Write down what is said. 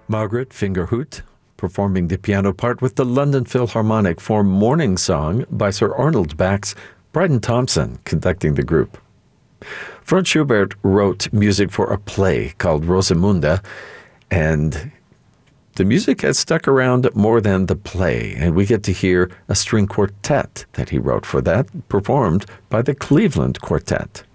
Margaret Fingerhut performing the piano part with the London Philharmonic for Morning Song by Sir Arnold Bax, Bryden Thompson conducting the group. Franz Schubert wrote music for a play called Rosamunde, and the music has stuck around more than the play, and we get to hear a string quartet that he wrote for that, performed by the Cleveland Quartet.